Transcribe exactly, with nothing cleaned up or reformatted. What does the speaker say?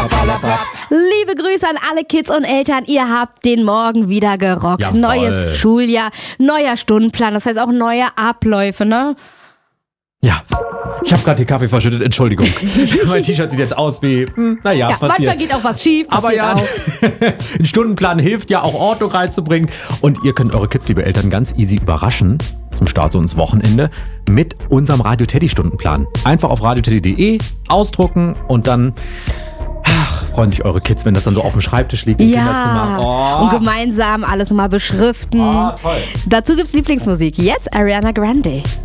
Liebe Grüße an alle Kids und Eltern, ihr habt den Morgen wieder gerockt. Jawohl. Neues Schuljahr, neuer Stundenplan, das heißt auch neue Abläufe, ne? Ja, ich habe gerade den Kaffee verschüttet, Entschuldigung. Mein T-Shirt sieht jetzt aus wie, hm, naja, Ja, passiert. manchmal geht auch was schief, Aber passiert ja, auch. ein Stundenplan hilft ja auch Ordnung reinzubringen. Und ihr könnt eure Kids, liebe Eltern, ganz easy überraschen zum Start so ins Wochenende mit unserem Radio Teddy Stundenplan. Einfach auf radioteddy punkt de ausdrucken und dann ach, freuen sich eure Kids, wenn das dann so auf dem Schreibtisch liegt im Ja, Kinderzimmer. Oh. und gemeinsam alles nochmal beschriften. Ah, toll. Dazu gibt's Lieblingsmusik. Jetzt Ariana Grande.